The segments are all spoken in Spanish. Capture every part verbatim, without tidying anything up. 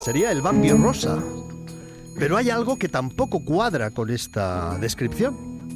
Sería el Bambi rosa. Pero hay algo que tampoco cuadra con esta descripción.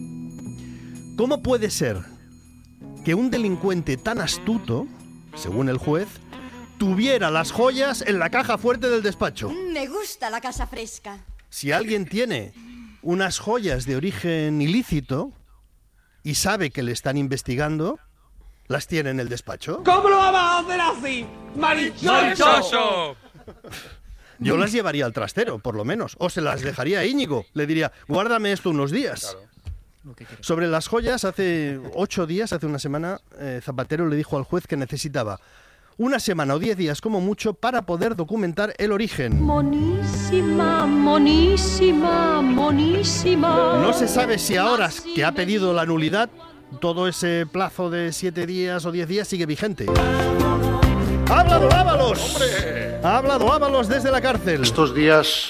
¿Cómo puede ser que un delincuente tan astuto, según el juez, tuviera las joyas en la caja fuerte del despacho? Me gusta la casa fresca. Si alguien tiene unas joyas de origen ilícito y sabe que le están investigando, ¿las tiene en el despacho? ¿Cómo lo vamos a hacer así? ¡Marichoso! ¡Marichoso! Yo las llevaría al trastero, por lo menos. O se las dejaría a Íñigo. Le diría, guárdame esto unos días. Claro. Sobre las joyas, hace ocho días, hace una semana, eh, Zapatero le dijo al juez que necesitaba una semana o diez días como mucho para poder documentar el origen. Monísima, monísima, monísima. No se sabe si ahora que ha pedido la nulidad, todo ese plazo de siete días o diez días sigue vigente. ¡Ha hablado Ábalos! ¡Hombre! Ha hablado Ábalos desde la cárcel. Estos días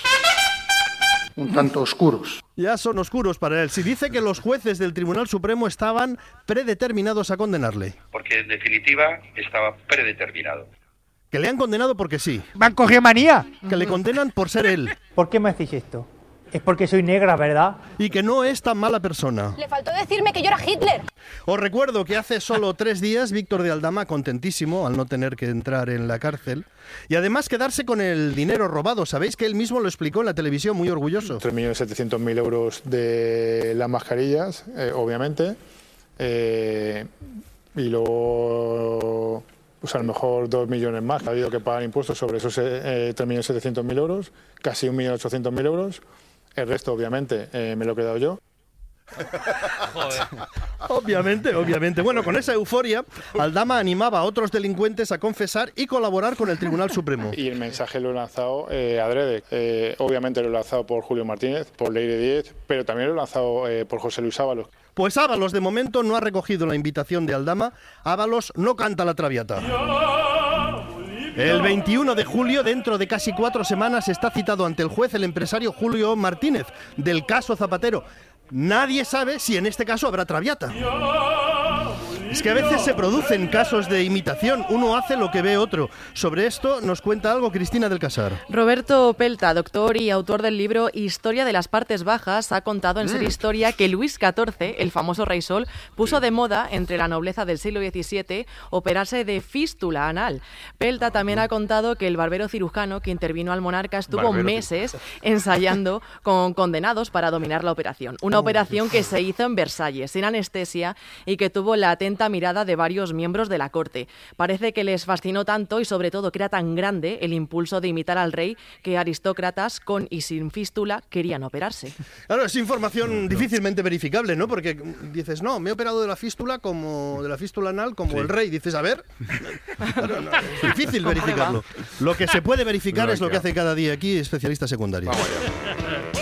un tanto oscuros. Ya son oscuros para él. Si dice que los jueces del Tribunal Supremo estaban predeterminados a condenarle. Porque en definitiva estaba predeterminado. Que le han condenado porque sí. ¿Me han cogido manía? Que le condenan por ser él. ¿Por qué me hacéis esto? Es porque soy negra, ¿verdad? Y que no es tan mala persona. Le faltó decirme que yo era Hitler. Os recuerdo que hace solo tres días Víctor de Aldama, contentísimo al no tener que entrar en la cárcel y además quedarse con el dinero robado. Sabéis que él mismo lo explicó en la televisión, muy orgulloso. tres millones setecientos mil euros de las mascarillas, eh, obviamente. Eh, y luego, pues a lo mejor dos millones más. Ha habido que pagar impuestos sobre esos eh, tres millones setecientos mil euros, casi un millón ochocientos mil euros. El resto, obviamente, eh, me lo he quedado yo. Joder. Obviamente, obviamente. Bueno, con esa euforia, Aldama animaba a otros delincuentes a confesar y colaborar con el Tribunal Supremo. Y el mensaje lo he lanzado eh, adrede. Eh, obviamente lo he lanzado por Julio Martínez, por Leire Díez, pero también lo he lanzado eh, por José Luis Ábalos. Pues Ábalos, de momento, no ha recogido la invitación de Aldama. Ábalos no canta la Traviata. El veintiuno de julio, dentro de casi cuatro semanas, está citado ante el juez el empresario Julio Martínez, del caso Zapatero. Nadie sabe si en este caso habrá Traviata. Es que a veces se producen casos de imitación, uno hace lo que ve otro. Sobre esto nos cuenta algo Cristina del Casar. Roberto Pelta, doctor y autor del libro Historia de las Partes Bajas, ha contado en Ser Historia que Luis catorce, el famoso rey Sol, puso de moda entre la nobleza del siglo diecisiete operarse de fístula anal. Pelta también ha contado que el barbero cirujano que intervino al monarca estuvo barbero meses cirujano. ensayando con condenados para dominar la operación. Una operación que se hizo en Versalles, sin anestesia, y que tuvo la atenta mirada de varios miembros de la corte. Parece que les fascinó tanto y sobre todo que era tan grande el impulso de imitar al rey que aristócratas con y sin fístula querían operarse. Claro, es información difícilmente verificable, ¿no? Porque dices, no, me he operado de la fístula como de la fístula anal como sí. el rey. Dices, a ver, claro, no, es difícil verificarlo. Lo que se puede verificar no, es lo que hace cada día aquí especialistas secundarios. Vamos allá.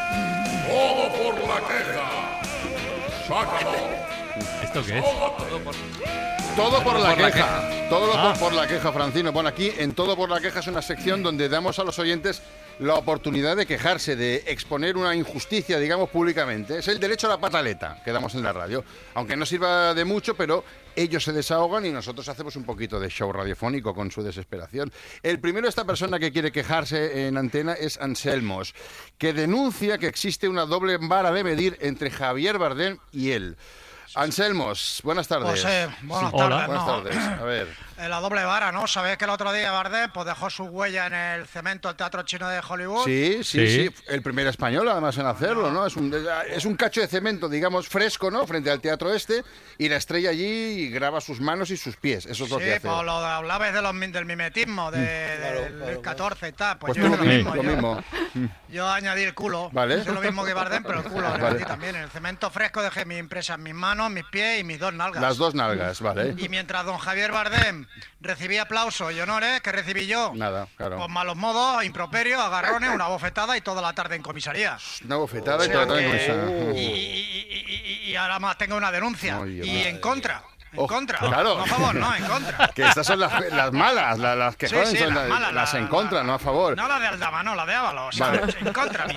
Todo por la queja. Sácalo. ¿Esto qué es? Todo por, todo por la por queja. La todo ah. por, por la queja, Francino. Bueno, aquí en Todo por la queja es una sección donde damos a los oyentes la oportunidad de quejarse, de exponer una injusticia, digamos, públicamente. Es el derecho a la pataleta que damos en la radio. Aunque no sirva de mucho, pero ellos se desahogan y nosotros hacemos un poquito de show radiofónico con su desesperación. El primero de esta persona que quiere quejarse en antena es Anselmos, que denuncia que existe una doble vara de medir entre Javier Bardem y él. Anselmos, buenas tardes. Pues, eh, buenas sí. tardes. Hola. Buenas no. tardes. A ver. Eh, la doble vara, ¿no? ¿Sabéis que el otro día Bardem pues, dejó su huella en el cemento del Teatro Chino de Hollywood? Sí, sí, sí. sí. El primer español, además, en hacerlo, ¿no? Es un, es un cacho de cemento, digamos, fresco, ¿no? Frente al teatro este, y la estrella allí y graba sus manos y sus pies. Eso es lo sí, que hace. Sí, pues lo hablabais de los, del mimetismo, de, mm. claro, del claro, catorce y tal. Pues, pues yo lo, lo mismo. mismo. Lo yo, mismo. yo añadí el culo. Vale. Es lo mismo que Bardem, pero el culo. Vale. También. En el cemento fresco dejé mi impresa en mis manos, mis pies y mis dos nalgas. Las dos nalgas, vale. Y mientras don Javier Bardem recibía aplausos y honores, ¿qué recibí yo? Nada, claro. Pues malos modos, improperios, agarrones, una bofetada y toda la tarde en comisaría. Una bofetada o sea y toda la tarde en comisaría. Y, y, y, y ahora más tengo una denuncia. Ay, y en contra. En oh, contra. Claro. No a favor, no, en contra. Que estas son las, las malas, las, las que sí, joden sí, son las, las, malas, las la, en contra, la, no a favor. No la de Aldama, no, la de Ábalos. Vale. En contra mía.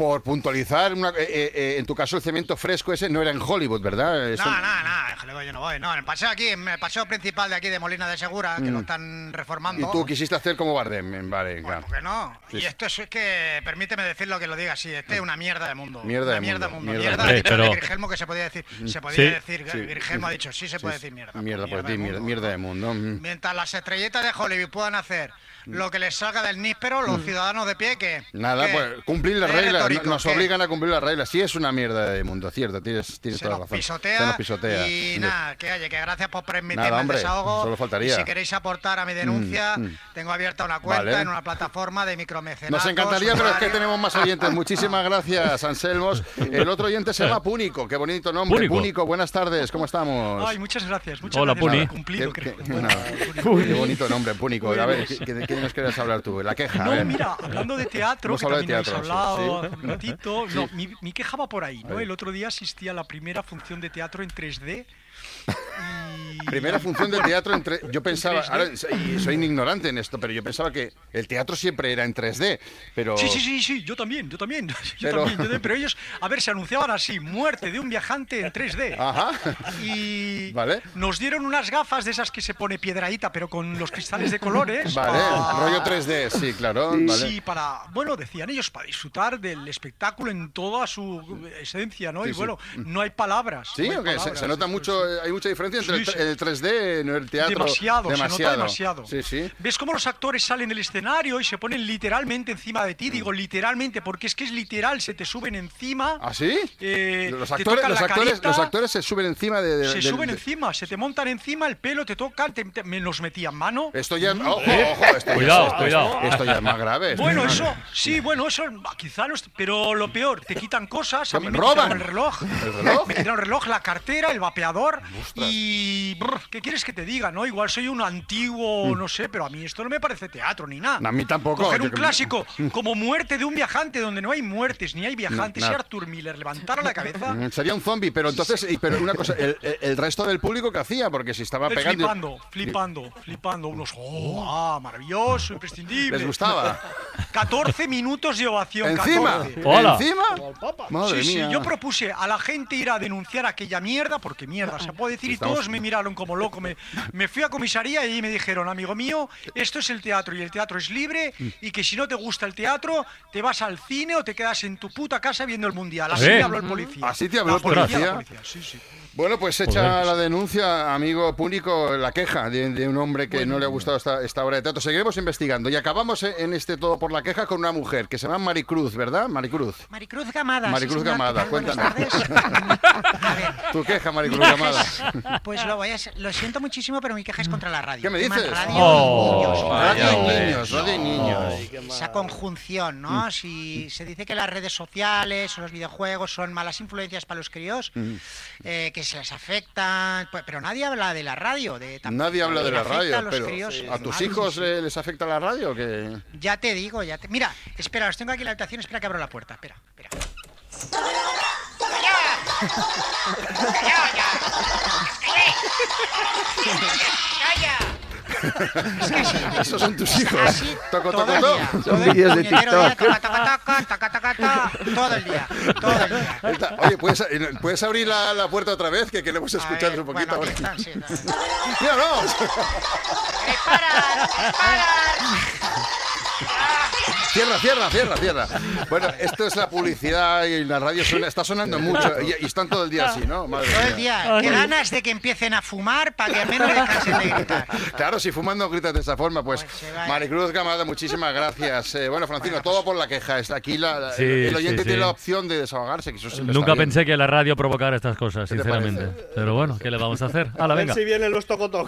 por puntualizar, una, eh, eh, en tu caso el cemento fresco ese no era en Hollywood, ¿verdad? Eso... No, no, no, Hollywood yo no voy. No, en el paseo aquí, en el paseo principal de aquí de Molina de Segura, que Mm. lo están reformando. Y tú quisiste hacer como Bardem, vale, claro. ¿Por qué no? Sí, Y sí. esto es que, permíteme decirlo que lo diga así, este es una mierda de mundo. Mierda una de mierda mundo, mundo. mierda Mierda, de ha mundo. dicho Pero- Virgelmo que se podía decir. Se podía Sí, decir, sí, Virgelmo sí. ha dicho, sí se Sí, puede sí. decir mierda. Mierda, Mierda por ti, de mierda, mundo. mierda de mundo. Mm. Mientras las estrellitas de Hollywood puedan hacer lo que les salga del níspero, los Mm. ciudadanos de pie, que Nada, pues cumplir las ¿Qué reglas, retórico? nos ¿Qué? obligan a cumplir las reglas. Sí, es una mierda de mundo, cierto, tienes, tienes se toda la nos razón. pisotea, Se nos pisotea. y Sí. nada, que oye, que gracias por permitirme Nada, hombre, el desahogo. solo faltaría. Y si queréis aportar a mi denuncia, Mm, mm. tengo abierta una cuenta Vale. en una plataforma de micromecenazos. Nos encantaría, pero es que usuario. tenemos más oyentes. Muchísimas gracias, Anselmos. El otro oyente se llama Púnico, qué bonito nombre. Púnico. Púnico, buenas tardes, ¿cómo estamos? Ay, muchas gracias, muchas Hola, gracias. Puni. por cumplido, Qué- creo. qué- nada. Qué bonito nombre, Púnico. A ver, ¿qué, qué- qué nos querías hablar tú? La queja. a No, ver. mira, hablando de teatro, Hemos que hablado de también teatro, habéis sí, hablado sí. hace un ratito, Sí. no, mi, mi queja va por ahí, A ¿no? ver. El otro día asistí a la primera función de teatro en tres D. y- Primera función de teatro en tre- yo pensaba, tres D. ahora soy, soy un ignorante en esto, pero yo pensaba que el teatro siempre era en tres D, pero Sí, sí, sí, sí, yo también, yo también, yo Pero- también, yo también, pero ellos, a ver, se anunciaban así, muerte de un viajante en tres D. Ajá. Y Vale. nos dieron unas gafas de esas que se pone piedradita, pero con los cristales de colores. Vale, pa- rollo tres D, sí, claro, vale. Sí, para, bueno, decían ellos, para disfrutar del espectáculo en toda su esencia, ¿no? Sí, y sí. bueno, no hay palabras. ¿Sí? no hay ¿O qué? Se, palabras, se nota esto mucho, eh, hay mucha diferencia entre el, Sí, tre- sí. el tres D y el teatro. Demasiado, se demasiado. nota demasiado. Sí, sí. ¿Ves cómo los actores salen del escenario y se ponen literalmente encima de ti? Digo literalmente, porque es que es literal, se te suben encima. ¿Ah, sí? eh, Los te actores, tocan los, la actores, carita, los actores se suben encima de... de- se del- suben de- encima, se te montan encima, el pelo te tocan, te, te- me los metían mano. Esto ya... Mm. Ojo, Eh, ojo, esto ya- cuidado, esto- cuidado. Esto ya es más grave. esto Bueno, es más- eso, sí, bueno, eso quizá no es, pero lo peor, te quitan cosas, a mí me ¿Roban? quitaron el reloj, ¿El reloj? me quitaron el reloj, la cartera, el vapeador y brr, ¿qué quieres que te diga, no? Igual soy un antiguo, no sé, pero a mí esto no me parece teatro ni nada. A mí tampoco. Coger yo un que- clásico como Muerte de un viajante donde no hay muertes ni hay viajantes No, y nada. Arthur Miller levantara la cabeza. Mm, Sería un zombie, pero entonces, y- pero una cosa, el, el- el resto del público que hacía, porque si estaba Eh, pegando. Flipando, flipando, flipando, unos, oh, ah, maravilloso, imprescindible. ¿Les gustaba? catorce minutos de ovación. ¿Encima? catorce. Hola. ¿Encima? Madre sí, mía. sí, yo propuse a la gente ir a denunciar aquella mierda, porque mierda se puede decir, y Estamos- todos me miraron como loco. Me, me fui a comisaría y me dijeron, amigo mío, esto es el teatro y el teatro es libre, y que si no te gusta el teatro, te vas al cine o te quedas en tu puta casa viendo el mundial. Así ¿Eh? me habló el policía. ¿Así te habló La el policía? la policía, sí, sí. Bueno, pues echa Joder. la denuncia, amigo Púnico, la queja de, de un hombre que no le ha gustado esta, esta obra de teatro. Seguiremos investigando y acabamos en este Todo por la Queja con una mujer que se llama Maricruz, ¿verdad? Maricruz. Maricruz Gamada. Maricruz sí, señor, Gamada, ¿qué tal? Buenas cuéntanos. tardes. A ver, Tu queja, Maricruz mi queja Gamada. es- pues lo voy a ser- lo siento muchísimo, pero mi queja es contra la radio. ¿Qué me Tema dices? Radio Oh, y niños. Radio vaya, y hombre. niños, radio y niños. Esa conjunción, ¿no? Si se dice que las redes sociales o los videojuegos son malas influencias para los críos, eh, que se les afectan, pues, pero nadie habla de la radio. De tam- Nadie habla de que la afecta radio, a los pero críos. ¿a tus Mal, hijos sí, sí. eh, les afecta la radio o qué? Ya te digo, ya te... Mira, espera, los tengo aquí en la habitación, espera que abro la puerta, espera, espera. Es que sí. Esos son tus hijos. Así Toco, todo toco, el toco. día. Son Todo el vídeos de puñetero TikTok. día, taca, taca, taca, taca, taca, taca, todo el día, todo el día. Está- Oye, ¿puedes, eh, ¿puedes abrir la, la puerta otra vez? Que queremos A escuchar ver, un poquito. bueno, aquí están, sí, claro. ¡Mira, no! ¡Disparar! ¡Disparar! Cierra, cierra, cierra, cierra. Bueno, esto es la publicidad y la radio suena, está sonando mucho y, y están todo el día así, ¿no? Madre Todo el mía. día. Qué ganas de que empiecen a fumar para que al menos descansen de gritar. Claro, si fumando gritas de esa forma, pues, Pues se vaya. Maricruz Gamada, muchísimas gracias. Eh, bueno, Francino, todo por la queja. Está aquí la, la- Sí, el oyente sí, tiene sí. la opción de desahogarse. Que eso siempre Nunca está bien. pensé que la radio provocara estas cosas, ¿Qué te sinceramente. parece? Pero bueno, ¿qué le vamos a hacer? ¡Hala, A ver venga! si vienen los tocotoc.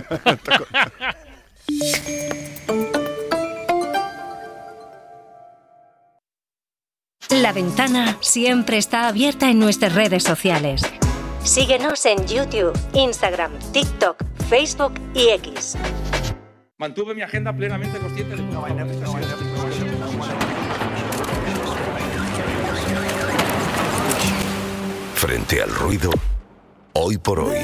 La ventana siempre está abierta en nuestras redes sociales. Síguenos en YouTube, Instagram, TikTok, Facebook y X. Mantuve mi agenda plenamente consciente de no hay Frente al ruido, hoy por hoy.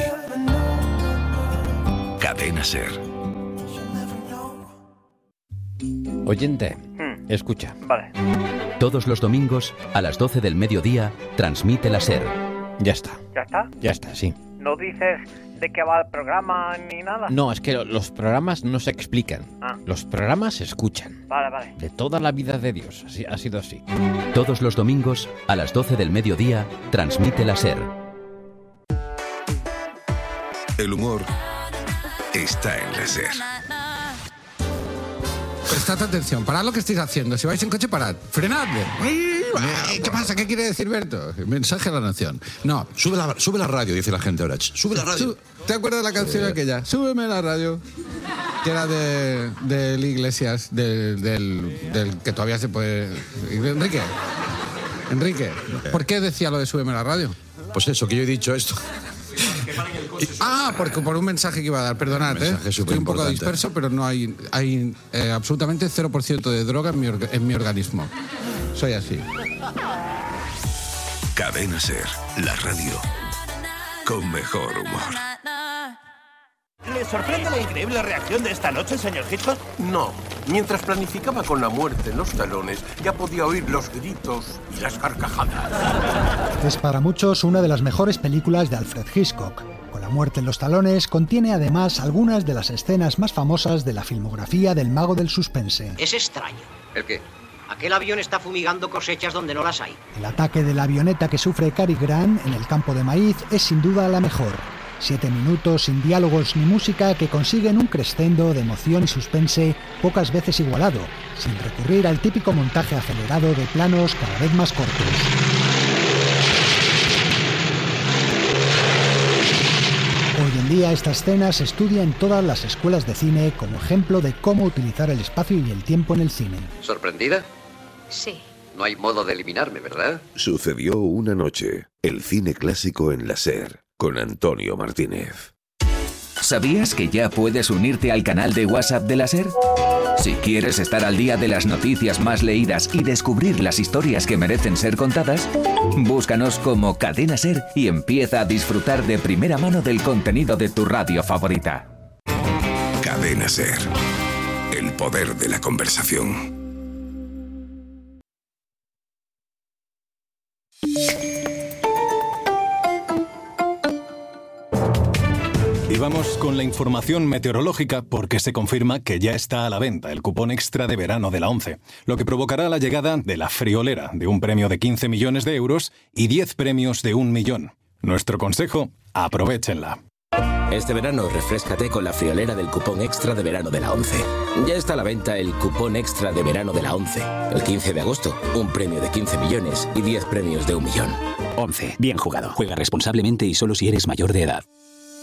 Cadena Ser. Oyente, escucha. Vale. Todos los domingos, a las doce del mediodía, transmite la SER. Ya está. ¿Ya está? Ya está, sí. ¿No dices de qué va el programa ni nada? No, es que los programas no se explican. Ah. Los programas se escuchan. Vale, vale. De toda la vida de Dios. Así, ha sido así. Todos los domingos, a las doce del mediodía, transmite la SER. El humor está en la SER. Prestad atención, parad lo que estáis haciendo. Si vais en coche, parad. Frenadme. ¿Qué pasa? ¿Qué quiere decir Berto? Mensaje a la nación. No. Sube la, sube la radio, dice la gente ahora. Sube la radio. ¿Te acuerdas de la canción aquella? Súbeme la radio. Que era de, de Iglesias, de, del, del que todavía se puede... Enrique. Enrique. ¿Por qué decía lo de súbeme la radio? Pues eso, que yo he dicho esto. Ah, porque por un mensaje que iba a dar, perdonad, ¿eh? Estoy un poco disperso, pero no hay, hay eh, absolutamente cero por ciento de droga en mi, orga, en mi organismo. Soy así. Cadena SER, la radio con mejor humor. ¿Le sorprende la increíble reacción de esta noche, señor Hitchcock? No. Mientras planificaba con la muerte en los talones, ya podía oír los gritos y las carcajadas. Es para muchos una de las mejores películas de Alfred Hitchcock. Con la muerte en los talones, contiene además algunas de las escenas más famosas de la filmografía del mago del suspense. Es extraño. ¿El qué? Aquel avión está fumigando cosechas donde no las hay. El ataque de la avioneta que sufre Cary Grant en el campo de maíz es sin duda la mejor. Siete minutos sin diálogos ni música que consiguen un crescendo de emoción y suspense pocas veces igualado, sin recurrir al típico montaje acelerado de planos cada vez más cortos. Hoy en día esta escena se estudia en todas las escuelas de cine como ejemplo de cómo utilizar el espacio y el tiempo en el cine. ¿Sorprendida? Sí. No hay modo de eliminarme, ¿verdad? Sucedió una noche, el cine clásico en la SER, con Antonio Martínez. ¿Sabías que ya puedes unirte al canal de WhatsApp de la SER? Si quieres estar al día de las noticias más leídas y descubrir las historias que merecen ser contadas, búscanos como Cadena SER y empieza a disfrutar de primera mano del contenido de tu radio favorita. Cadena SER, el poder de la conversación. Y vamos con la información meteorológica porque se confirma que ya está a la venta el cupón extra de verano de la ONCE, lo que provocará la llegada de la friolera de un premio de quince millones de euros y diez premios de un millón. Nuestro consejo, aprovéchenla. Este verano refréscate con la friolera del cupón extra de verano de la ONCE. Ya está a la venta el cupón extra de verano de la ONCE. El quince de agosto, un premio de quince millones y diez premios de un millón. ONCE. Bien jugado. Juega responsablemente y solo si eres mayor de edad.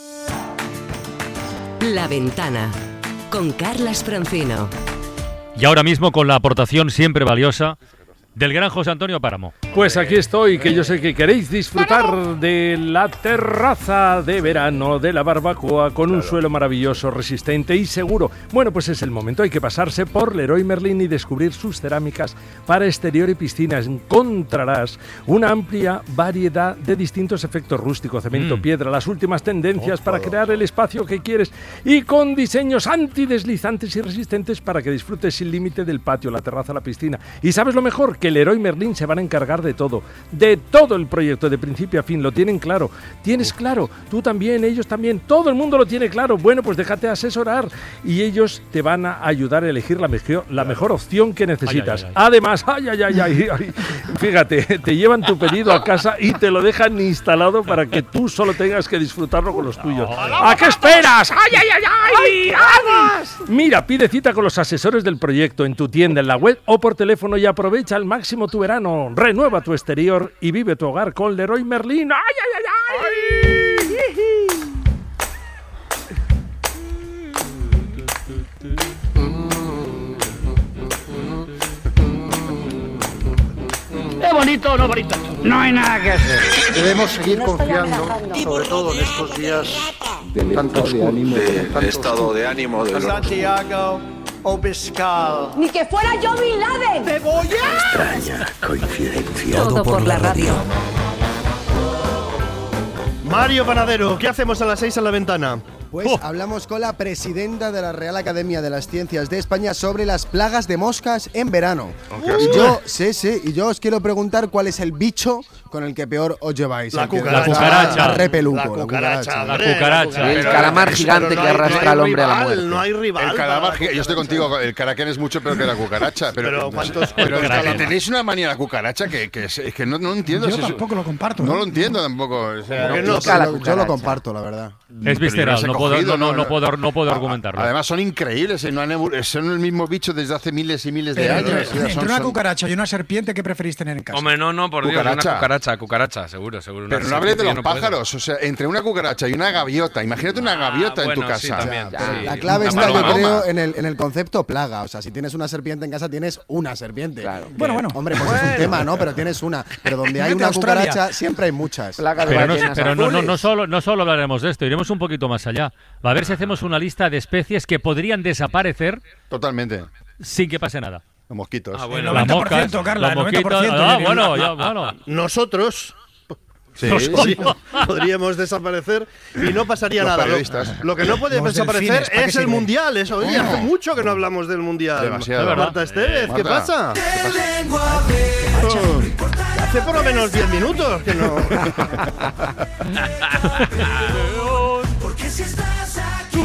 La Ventana, con Carlas Francino. Y ahora mismo con la aportación siempre valiosa del gran José Antonio Páramo. Pues aquí estoy, que yo sé que queréis disfrutar de la terraza de verano, de la barbacoa, con un suelo maravilloso, resistente y seguro. Bueno, pues es el momento, hay que pasarse por Leroy Merlin y descubrir sus cerámicas para exterior y piscinas. Encontrarás una amplia variedad de distintos efectos rústico, cemento, mm. piedra, las últimas tendencias oh, para crear el espacio que quieres y con diseños antideslizantes y resistentes para que disfrutes sin límite del patio, la terraza, la piscina. ¿Y sabes lo mejor? Que Leroy Merlin se van a encargar de todo, de todo el proyecto, de principio a fin, lo tienen claro. ¿Tienes claro? Tú también, ellos también, todo el mundo lo tiene claro. Bueno, pues déjate asesorar y ellos te van a ayudar a elegir la mejor, la mejor opción que necesitas. Ay, ay, ay. Además, ay, ay, ay, ay, ay, fíjate, te llevan tu pedido a casa y te lo dejan instalado para que tú solo tengas que disfrutarlo con los tuyos. ¿A qué esperas? ¡Ay, ay, ay, ay! ¡Ay! Mira, pide cita con los asesores del proyecto en tu tienda, en la web o por teléfono y aprovecha al máximo tu verano. Renueva tu exterior y vive tu hogar con Leroy Merlin. ¡Ay, ay, ay, ay! ¿Es bonito o no bonito? No hay nada que hacer. Debemos seguir confiando, sobre todo en estos días tanto oscuros, de estado de ánimo de los... Santiago Obiscal. Ni que fuera yo Bin Laden. ¡Cebolla! Extraña coincidencia. Todo por la radio. Mario Panadero, ¿qué hacemos a las seis en La Ventana? Pues oh. hablamos con la presidenta de la Real Academia de las Ciencias de España sobre las plagas de moscas en verano. Okay. Y yo, sí, sí, y yo os quiero preguntar cuál es el bicho con el que peor os lleváis. La cucaracha. La cucaracha. Repeluco, la cucaracha. La cucaracha. La cucaracha. El calamar gigante no que arrastra no al hombre rival, a la muerte. No hay rival. El calamar, yo estoy contigo, el caraquén es mucho peor que la cucaracha. Pero, pero ¿cuántos? Pero tenéis una manía a la cucaracha que, que, que, que no, no entiendo. Yo si tampoco eso, lo comparto. No, no lo entiendo tampoco. O sea, no, no, yo, yo lo comparto, la verdad. Es visceral, no, cogido, no, no, no, puedo, no puedo argumentarlo. Además son increíbles, no han, son el mismo bicho desde hace miles y miles de pero, años. Pero, entre son, una son... cucaracha y una serpiente, ¿qué preferís tener en casa? Hombre, no, no, por cucaracha. Dios, una cucaracha, cucaracha, seguro, seguro. Pero no hables de los no pájaros, o sea, entre una cucaracha y una gaviota, imagínate una gaviota ah, en bueno, tu casa. Sí, también, ya, sí. La clave está, yo creo, en el, en el concepto plaga. O sea, si tienes una serpiente en casa, tienes una serpiente. Claro. Que, bueno, bueno. Hombre, pues bueno. es un tema, ¿no? Pero tienes una. Pero donde hay una cucaracha, siempre hay muchas. Pero, no, pero no, no, no, solo, no solo hablaremos de esto, iremos un poquito más allá. A ver si hacemos una lista de especies que podrían desaparecer. Totalmente. Sin que pase nada. Los mosquitos. Ah, bueno. Las moscas, Carla, los mosquitos. Ah, bueno, ya, bueno. Nosotros... Sí, sí, podríamos desaparecer y no pasaría Los nada. Lo, lo que no puede Los desaparecer delfines, es el mundial. Eso, oye, hace mucho que no hablamos del mundial. Demasiado. Marta Estevez, ¿qué pasa? ¿Qué pasa? Oh, hace por lo menos diez minutos que no. Porque si estás aquí,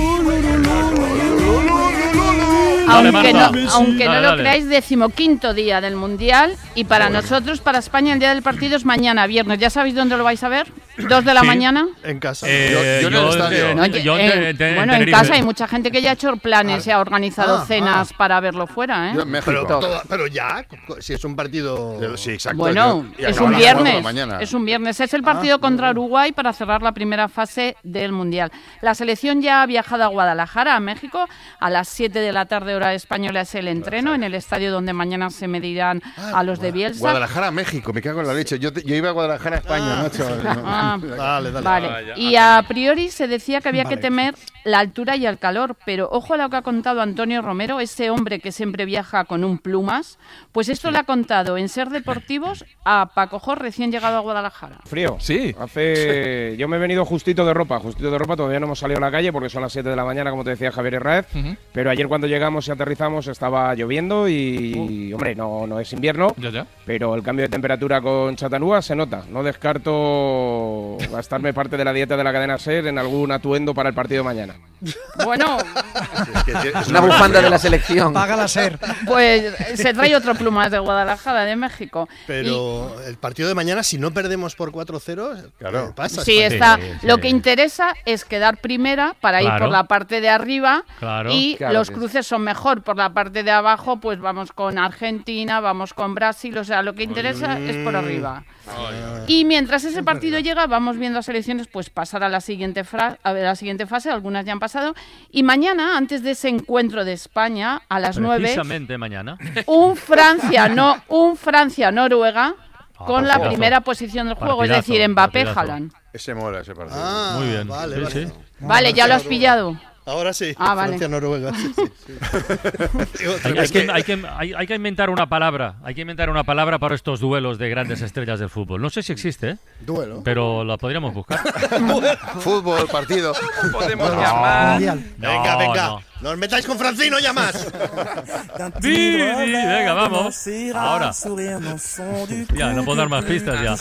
Aunque no, aunque no lo creáis, decimoquinto día del Mundial y para nosotros, para España, el día del partido es mañana, viernes. ¿Ya sabéis dónde lo vais a ver? ¿Dos de la sí, mañana? En casa. Eh, yo, yo en el estadio. No, yo, eh, te, bueno, en casa hay mucha gente que ya ha hecho planes y ha organizado ah, cenas ah. para verlo fuera, ¿eh? Yo en México. Pero, todo, pero ya, si es un partido... Sí, exacto. Bueno, yo, es un viernes. Es un viernes. Es el partido ah, contra Uruguay para cerrar la primera fase del Mundial. La selección ya ha viajado a Guadalajara, a México. A las siete de la tarde, hora española, es el entreno en el estadio donde mañana se medirán ah, a los de Bielsa. Guadalajara, México, me cago en la leche. Yo, te, yo iba a Guadalajara, España, ah, macho. Ah, no. Dale, dale. Vale. Ah, y a priori se decía que había vale. que temer la altura y el calor, pero ojo a lo que ha contado Antonio Romero, ese hombre que siempre viaja con un plumas, pues esto sí. le ha contado en Ser Deportivos a Paco Jor, recién llegado a Guadalajara. Frío. Sí. Hace... Yo me he venido justito de ropa, justito de ropa, todavía no hemos salido a la calle porque son las siete de la mañana, como te decía Javier Herráez, uh-huh. pero ayer cuando llegamos y aterrizamos estaba lloviendo y, uh. hombre, no, no es invierno, ya, ya. pero el cambio de temperatura con Chattanooga se nota. No descarto gastarme parte de la dieta de la cadena SER en algún atuendo para el partido de mañana. Bueno, es que es una bufanda de la selección. Paga la SER. Pues se trae otro plumas de Guadalajara, de México. Pero y... el partido de mañana, si no perdemos por cuatro cero, claro. pasa. Sí, está. Sí, sí. Lo que interesa es quedar primera para claro. ir por la parte de arriba claro. y claro los cruces son mejor. Por la parte de abajo, pues vamos con Argentina, vamos con Brasil, o sea, lo que interesa mm. es por arriba. Ay, y mientras ese partido llega, vamos viendo a selecciones pues pasar a la siguiente fra- a la siguiente fase, algunas ya han pasado, y mañana, antes de ese encuentro de España, a las nueve, precisamente mañana, un Francia, no, un Francia-Noruega ah, con partidazo. La primera posición del juego, partidazo, es decir, Mbappé, Haaland. Ese mola, ese partido. Ah, muy bien. Vale, sí, vale. Sí. Vale, ya lo has pillado. Ahora sí, ah, vale. Francia-Noruega. Sí, sí, sí. hay, hay, que, hay, que, hay, hay que inventar una palabra, hay que inventar una palabra para estos duelos de grandes estrellas del fútbol. No sé si existe, ¿eh? Duelo. Pero la podríamos buscar. Fútbol, partido. Podemos no, llamar. No, venga, venga. No. No os metáis con Francino ya más. Sí, sí, venga, vamos. Ahora. Ya, no puedo dar más pistas ya.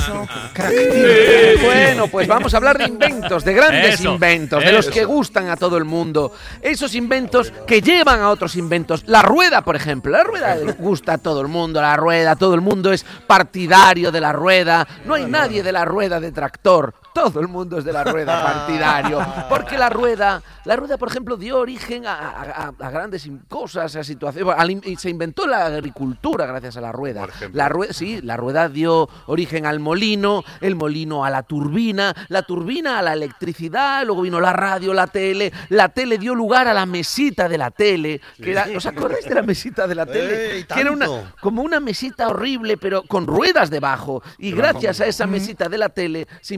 Bueno, pues vamos a hablar de inventos, de grandes eso, inventos, de eso. los que gustan a todo el mundo. Esos inventos que llevan a otros inventos. La rueda, por ejemplo. La rueda gusta a todo el mundo, la rueda, todo el mundo es partidario de la rueda. No hay nadie de la rueda detractor. Todo el mundo es de la rueda partidario. Porque la rueda, la rueda, por ejemplo, dio origen a, a, a grandes cosas, a situaciones. A, se inventó la agricultura gracias a la rueda. La rueda, sí, la rueda dio origen al molino, el molino a la turbina, la turbina a la electricidad, luego vino la radio, la tele, la tele dio lugar a la mesita de la tele. Que era, ¿os acordáis de la mesita de la tele? Ey, que era una, como una mesita horrible, pero con ruedas debajo. Y gracias a esa mesita de la tele se inventó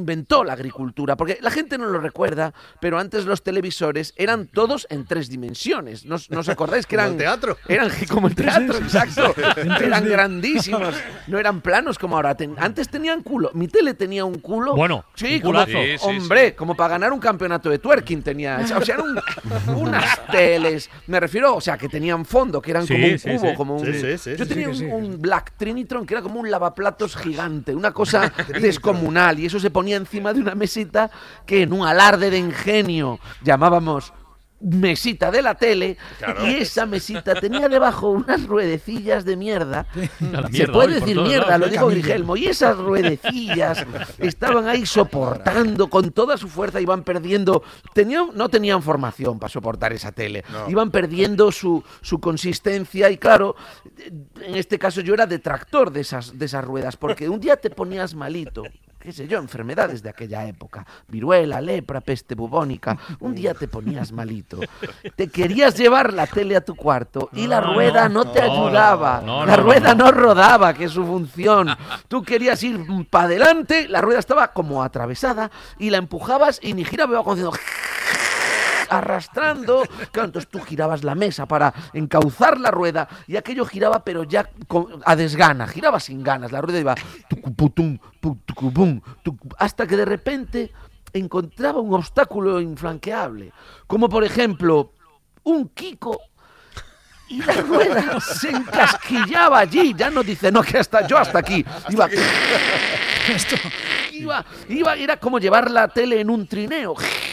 la agricultura, porque la gente no lo recuerda, pero antes los televisores eran todos en tres dimensiones. ¿No, no os acordáis que eran... Como el teatro. Eran como el teatro, exacto. Eran grandísimos. No eran planos como ahora. Ten, antes tenían culo. Mi tele tenía un culo. Bueno, sí, un como, sí, sí, hombre, sí. como para ganar un campeonato de twerking tenía. O sea, eran un, unas teles. Me refiero, o sea, que tenían fondo, que eran sí, como un sí, cubo, sí. como un... Sí, sí, sí, yo sí, tenía sí, un, sí. un Black Trinitron que era como un lavaplatos gigante, una cosa descomunal, y eso se ponía encima de una mesita que en un alarde de ingenio llamábamos mesita de la tele, claro. Y esa mesita tenía debajo unas ruedecillas de mierda. mierda Se puede hoy, decir mierda, lados, lo ¿eh? digo Grigelmo, y esas ruedecillas estaban ahí soportando con toda su fuerza, iban perdiendo, tenían, no tenían formación para soportar esa tele, no. Iban perdiendo su, su consistencia, y claro, en este caso yo era detractor de esas, de esas ruedas, porque un día te ponías malito, qué sé yo, enfermedades de aquella época, viruela, lepra, peste bubónica, un día te ponías malito, te querías llevar la tele a tu cuarto y la rueda no, no te ayudaba, no, no, la rueda no, no. no rodaba, que es su función, tú querías ir para adelante, la rueda estaba como atravesada y la empujabas y ni giraba, iba haciendo... arrastrando, claro, entonces tú girabas la mesa para encauzar la rueda y aquello giraba pero ya con, a desgana, giraba sin ganas, la rueda iba tucuputum, tucuputum, hasta que de repente encontraba un obstáculo infranqueable, como por ejemplo un Kiko, y la rueda se encasquillaba allí, ya no dice, no, que hasta yo hasta aquí, iba... Esto... iba, iba, era como llevar la tele en un trineo.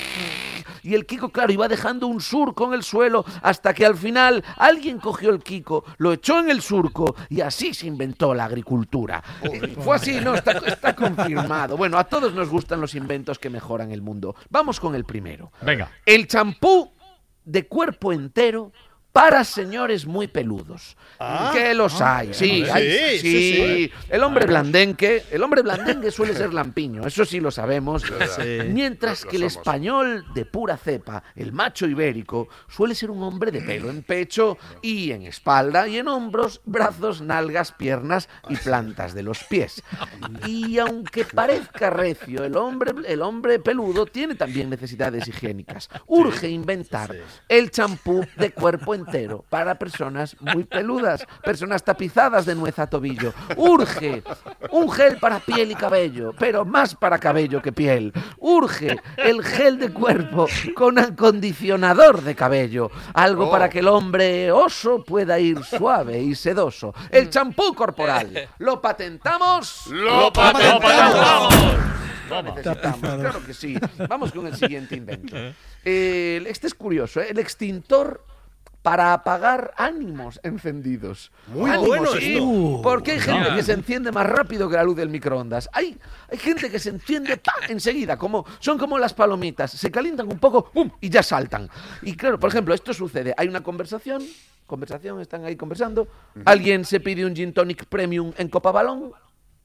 Y el Kiko, claro, iba dejando un surco en el suelo hasta que al final alguien cogió el Kiko, lo echó en el surco y así se inventó la agricultura. Eh, fue así, ¿no? Está, está confirmado. Bueno, a todos nos gustan los inventos que mejoran el mundo. Vamos con el primero. Venga. El champú de cuerpo entero para señores muy peludos. Ah, que los ah, hay, sí, sí, hay, sí, sí, sí. El hombre blandengue, el hombre blandengue suele ser lampiño, eso sí lo sabemos. Sí. Mientras que el español de pura cepa, el macho ibérico, suele ser un hombre de pelo en pecho y en espalda y en hombros, brazos, nalgas, piernas y plantas de los pies. Y aunque parezca recio, el hombre, el hombre peludo tiene también necesidades higiénicas. Urge inventar el champú de cuerpo entero entero para personas muy peludas, personas tapizadas de nuez a tobillo. Urge un gel para piel y cabello, pero más para cabello que piel. Urge el gel de cuerpo con acondicionador de cabello, algo oh. para que el hombre oso pueda ir suave y sedoso. El champú corporal. ¿Lo patentamos? ¡Lo patentamos! Lo necesitamos, claro que sí. Vamos con el siguiente invento. Eh, este es curioso, ¿eh? El extintor para apagar ánimos encendidos. Muy ánimos, bueno sí, esto. Porque hay gente que se enciende más rápido que la luz del microondas. Hay, hay gente que se enciende ¡pah! Enseguida, como, son como las palomitas. Se calientan un poco ¡pum! Y ya saltan. Y claro, por ejemplo, esto sucede. Hay una conversación, conversación, están ahí conversando. Alguien se pide un gin tonic premium en copa balón.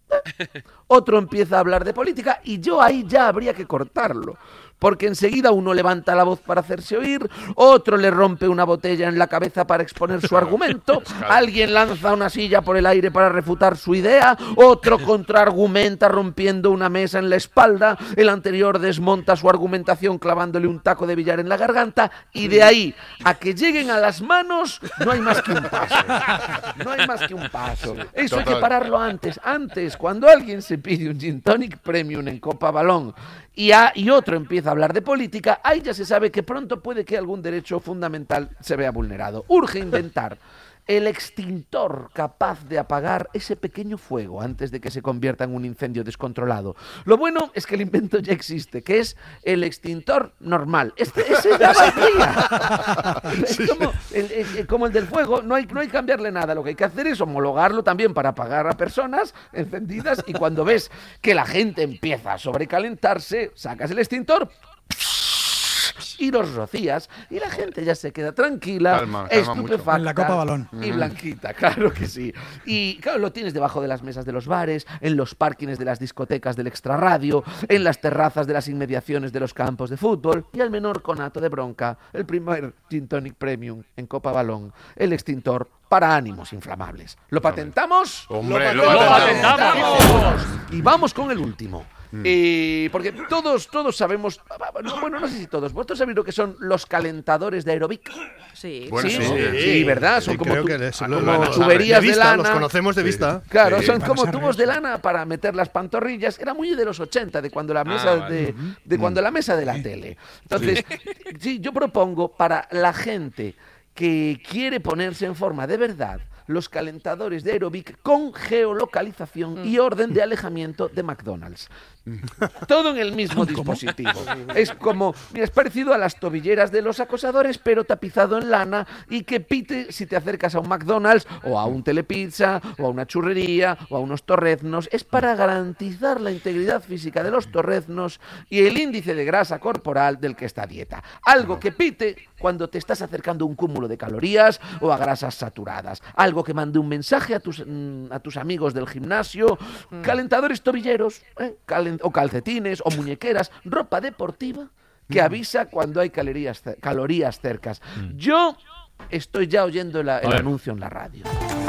Otro empieza a hablar de política y yo ahí ya habría que cortarlo, porque enseguida uno levanta la voz para hacerse oír, otro le rompe una botella en la cabeza para exponer su argumento, alguien lanza una silla por el aire para refutar su idea, otro contraargumenta rompiendo una mesa en la espalda, el anterior desmonta su argumentación clavándole un taco de billar en la garganta, y de ahí a que lleguen a las manos no hay más que un paso. No hay más que un paso. Eso hay que pararlo antes. Antes, cuando alguien se pide un gin tonic premium en copa balón y, a, y otro empieza a hablar de política, ahí ya se sabe que pronto puede que algún derecho fundamental se vea vulnerado. Urge inventar el extintor capaz de apagar ese pequeño fuego antes de que se convierta en un incendio descontrolado. Lo bueno es que el invento ya existe, que es el extintor normal. Este, ese ya valdría. Es como el, el, como el del fuego, no hay, no hay que cambiarle nada. Lo que hay que hacer es homologarlo también para apagar a personas encendidas, y cuando ves que la gente empieza a sobrecalentarse, sacas el extintor y los rocías y la gente ya se queda tranquila, calma, calma estupefacta en la copa balón y blanquita, claro que sí. Y claro, lo tienes debajo de las mesas de los bares, en los parkings de las discotecas del extrarradio, en las terrazas de las inmediaciones de los campos de fútbol, y al menor conato de bronca, el primer gin tonic premium en copa balón, el extintor para ánimos inflamables. ¿Lo patentamos? Hombre, lo patentamos. Lo patentamos. Y vamos con el último. Mm. Y porque todos, todos sabemos, bueno, no sé si todos, vosotros sabéis lo que son los calentadores de aerobic. Sí, bueno, sí, sí, sí, sí, ¿verdad? Son sí, como, creo tu, que les, como los, tuberías de, de, vista, lana. Los conocemos de vista. Sí. Claro, sí, son como tubos de lana para meter las pantorrillas. Era muy de los ochenta, de cuando la mesa, ah, vale. de, de cuando la mesa de la tele. Entonces, sí. sí, yo propongo para la gente que quiere ponerse en forma de verdad los calentadores de aerobic con geolocalización y orden de alejamiento de McDonald's. Todo en el mismo dispositivo. Es como, mira, es parecido a las tobilleras de los acosadores, pero tapizado en lana y que pite si te acercas a un McDonald's o a un Telepizza o a una churrería o a unos torreznos. Es para garantizar la integridad física de los torreznos y el índice de grasa corporal del que está a dieta. Algo que pite cuando te estás acercando a un cúmulo de calorías o a grasas saturadas. Algo que mande un mensaje a tus, a tus amigos del gimnasio. Calentadores tobilleros, ¿eh? Calen o calcetines, o muñequeras, ropa deportiva que avisa cuando hay calorías, calorías cercas. Yo estoy ya oyendo la, el anuncio en la radio.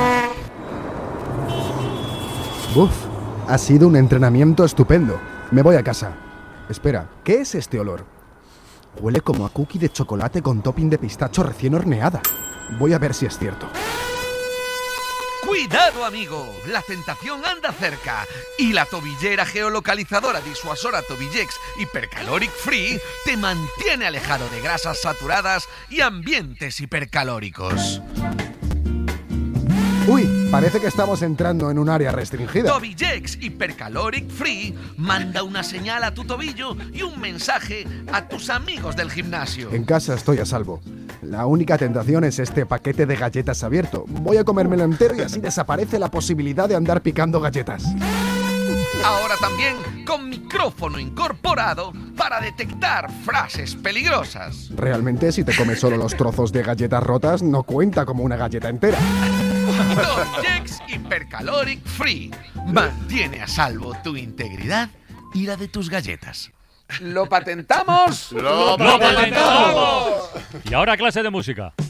Uf, ha sido un entrenamiento estupendo. Me voy a casa. Espera, ¿qué es este olor? Huele como a cookie de chocolate con topping de pistacho recién horneada. Voy a ver si es cierto. ¡Cuidado, amigo! La tentación anda cerca y la tobillera geolocalizadora disuasora Tobillex Hypercaloric Free te mantiene alejado de grasas saturadas y ambientes hipercalóricos. Uy, parece que estamos entrando en un área restringida. Tobillex Hypercaloric Free manda una señal a tu tobillo y un mensaje a tus amigos del gimnasio. En casa estoy a salvo. La única tentación es este paquete de galletas abierto. Voy a comérmelo entero y así desaparece la posibilidad de andar picando galletas. Ahora también con micrófono incorporado para detectar frases peligrosas. Realmente, si te comes solo los trozos de galletas rotas, no cuenta como una galleta entera. Tobillex Hypercaloric Free mantiene a salvo tu integridad y la de tus galletas. ¡Lo patentamos! ¡Lo patentamos! Y ahora clase de música.